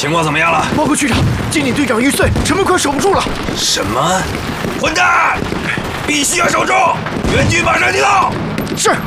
情况怎么样了？ 报告区长，经理队长玉碎，城门快守不住了。 什么？混蛋！必须要守住！援军马上就到。 是。